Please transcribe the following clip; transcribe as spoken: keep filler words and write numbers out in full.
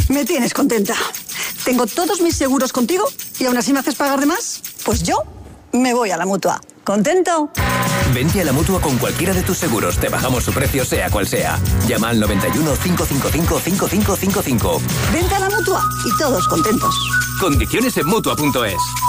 Me tienes contenta. Tengo todos mis seguros contigo y aún así me haces pagar de más. Pues yo me voy a la Mutua. ¿Contento? Vente a la Mutua con cualquiera de tus seguros. Te bajamos su precio, sea cual sea. Llama al noventa y uno, cinco cinco cinco, cinco cinco cinco cinco. Vente a la Mutua y todos contentos. Condiciones en Mutua punto es.